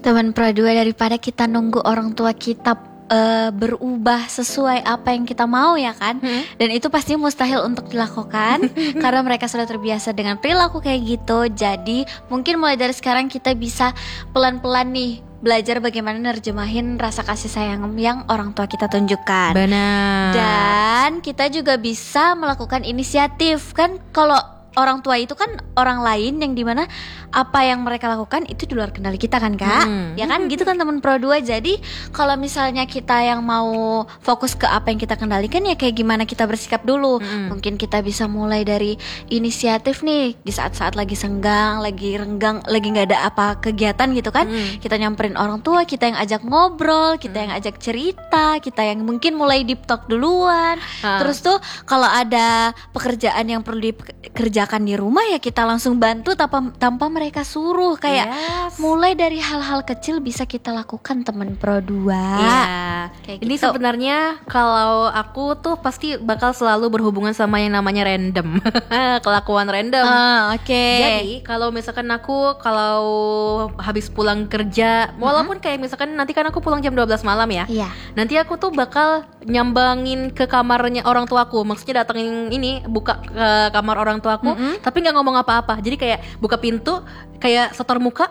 Teman Pro 2, daripada kita nunggu orang tua kita berubah sesuai apa yang kita mau ya kan, dan itu pasti mustahil untuk dilakukan karena mereka sudah terbiasa dengan perilaku kayak gitu. Jadi mungkin mulai dari sekarang kita bisa pelan-pelan nih belajar bagaimana nerjemahin rasa kasih sayang yang orang tua kita tunjukkan. Benar. Dan kita juga bisa melakukan inisiatif kan, kalau orang tua itu kan orang lain yang dimana apa yang mereka lakukan itu di luar kendali kita kan kak, ya kan gitu kan teman Pro 2. Jadi kalau misalnya kita yang mau fokus ke apa yang kita kendalikan, ya kayak gimana kita bersikap dulu. Mungkin kita bisa mulai dari inisiatif nih di saat-saat lagi senggang, lagi renggang, lagi nggak ada apa kegiatan gitu kan, kita nyamperin orang tua, kita yang ajak ngobrol, kita yang ajak cerita, kita yang mungkin mulai deep talk duluan. Terus tuh kalau ada pekerjaan yang perlu dikerjakan di rumah, ya kita langsung bantu tanpa mereka suruh. Kayak mulai dari hal-hal kecil bisa kita lakukan teman Pro 2. Kayak ini gitu. Sebenarnya kalau aku tuh pasti bakal selalu berhubungan sama yang namanya random. Kelakuan random. Jadi kalau misalkan aku kalau habis pulang kerja, walaupun kayak misalkan nanti kan aku pulang jam 12 malam ya, nanti aku tuh bakal nyambangin ke kamarnya orang tuaku. Maksudnya datengin ini, buka ke kamar orang tuaku, tapi gak ngomong apa-apa. Jadi kayak buka pintu, kayak setor muka,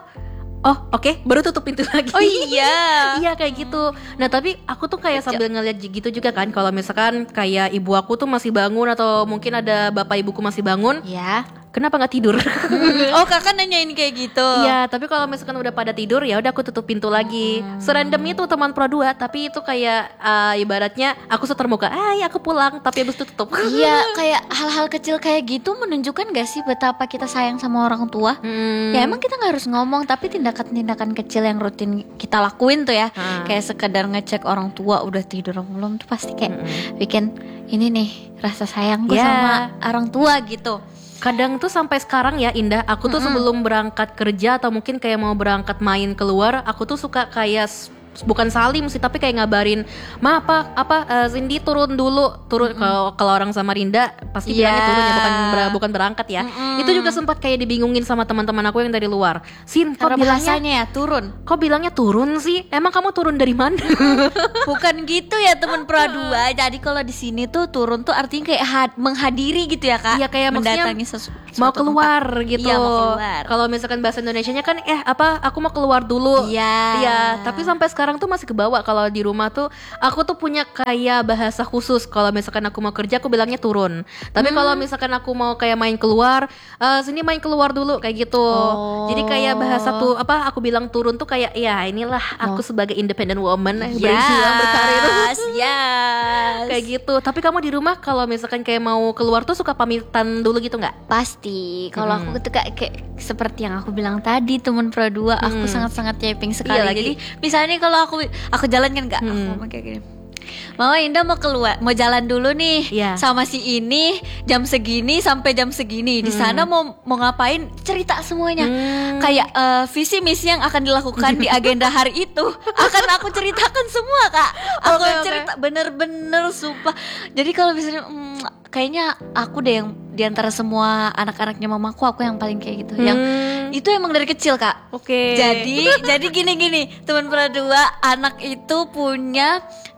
baru tutup pintu lagi. Iya kayak gitu. Nah tapi aku tuh kayak sambil ngeliat gitu juga kan, kalau misalkan kayak ibu aku tuh masih bangun, atau mungkin ada bapak ibuku masih bangun, kenapa nggak tidur? Oh kakak nanyain kayak gitu. Iya, tapi kalau misalkan udah pada tidur, ya udah aku tutup pintu lagi. Serandom itu teman Pro 2, tapi itu kayak ibaratnya aku setor muka, ya aku pulang, tapi habis itu tutup. Iya, kayak hal-hal kecil kayak gitu menunjukkan gak sih betapa kita sayang sama orang tua? Ya emang kita nggak harus ngomong, tapi tindakan-tindakan kecil yang rutin kita lakuin tuh ya, kayak sekedar ngecek orang tua udah tidur belum, tuh pasti kayak bikin ini nih rasa sayang gue sama orang tua gitu. Kadang tuh sampai sekarang ya Indah, aku tuh sebelum berangkat kerja atau mungkin kayak mau berangkat main keluar, aku tuh suka kayak bukan salim sih, tapi kayak ngabarin, Ma Cindy turun dulu. Kalau orang Samarinda pasti bilangnya turun ya, bukan berangkat ya. Itu juga sempat kayak dibingungin sama teman-teman aku yang dari luar. Sin, kok bilangnya ya turun? Kok bilangnya turun sih? Emang kamu turun dari mana? Bukan gitu ya teman Pro 2. Jadi kalau di sini tuh turun tuh artinya kayak menghadiri gitu ya kak. Iya, kayak mendatangi mau keluar gitu. Iya, mau keluar. Kalau misalkan bahasa Indonesianya kan aku mau keluar dulu. Iya. Tapi sampai sekarang tuh masih kebawa. Kalau di rumah tuh aku tuh punya kayak bahasa khusus. Kalau misalkan aku mau kerja, aku bilangnya turun. Tapi kalau misalkan aku mau kayak main keluar, sini main keluar dulu kayak gitu. Jadi kayak bahasa tuh aku bilang turun tuh kayak ya inilah aku sebagai independent woman berjuang berkarir. Kayak gitu. Tapi kamu di rumah kalau misalkan kayak mau keluar tuh suka pamitan dulu gitu nggak? Pasti. Kalau aku tuh kayak seperti yang aku bilang tadi teman Pro 2, aku sangat-sangat yaping sekali. Jadi misalnya kalau aku jalan kan aku ngomong kayak gini, Mama Indah mau keluar, mau jalan dulu nih sama si ini jam segini sampai jam segini. Di sana mau ngapain, cerita semuanya. Kayak visi misi yang akan dilakukan di agenda hari itu akan aku ceritakan semua kak. Aku cerita bener-bener sumpah. Jadi kalau misalnya kayaknya aku deh yang diantara semua anak-anaknya mamaku, aku yang paling kayak gitu. Yang itu emang dari kecil kak. Jadi gini teman Pro 2, anak itu punya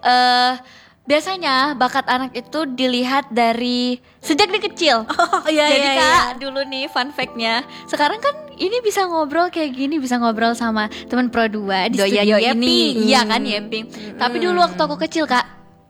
biasanya bakat anak itu dilihat dari sejak dia kecil. Jadi kak, dulu nih fun fact-nya, sekarang kan ini bisa ngobrol kayak gini, bisa ngobrol sama teman Pro 2 di studio ini. Iya kan, yapping. Tapi dulu waktu aku kecil kak,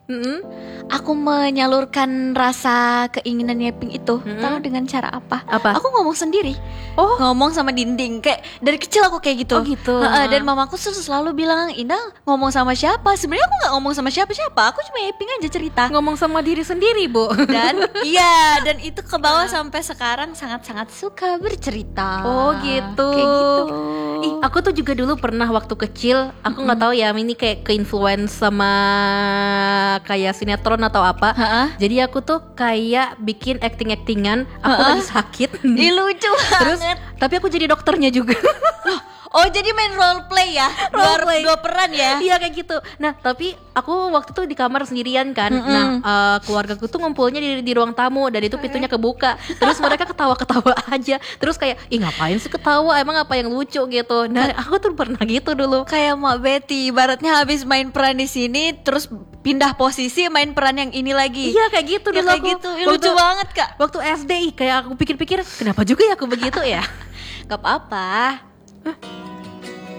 aku menyalurkan rasa keinginan yapping itu tahu dengan cara apa? Aku ngomong sendiri. Ngomong sama dinding. Kayak dari kecil aku kayak gitu. Dan mamaku selalu bilang, Indah ngomong sama siapa? Sebenarnya aku gak ngomong sama siapa-siapa, aku cuma yapping aja cerita. Ngomong sama diri sendiri Bu. Dan itu ke bawah sampai sekarang sangat-sangat suka bercerita. Gitu. Kayak gitu. Aku tuh juga dulu pernah waktu kecil, aku gak tahu ya ini kayak ke-influence sama kayak sinetron atau apa. Jadi aku tuh kayak bikin acting-actingan aku lagi sakit. Lucu banget. Terus tapi aku jadi dokternya juga. Oh jadi main role play ya? Dua peran ya? Iya kayak gitu. Nah tapi aku waktu itu di kamar sendirian kan. Nah keluargaku tuh ngumpulnya di ruang tamu dan itu pintunya kebuka. Terus mereka ketawa-ketawa aja. Terus kayak, ih ngapain sih ketawa? Emang apa yang lucu gitu? Nah aku tuh pernah gitu dulu. Kayak Mak Betty, ibaratnya habis main peran di sini, terus pindah posisi main peran yang ini lagi. Iya kayak gitu dulu kayak aku. Gitu. Lucu banget Kak. Waktu SD kayak aku pikir-pikir kenapa juga ya aku begitu ya. Gak apa-apa.